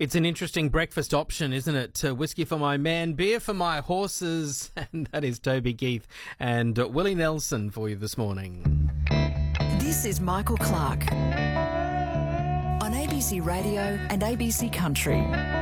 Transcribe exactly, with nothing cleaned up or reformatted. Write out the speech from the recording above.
It's an interesting breakfast option, isn't it? Uh, whiskey for my man, beer for my horses, and that is Toby Keith and uh, Willie Nelson for you this morning. This is Michael Clark on A B C Radio and A B C Country.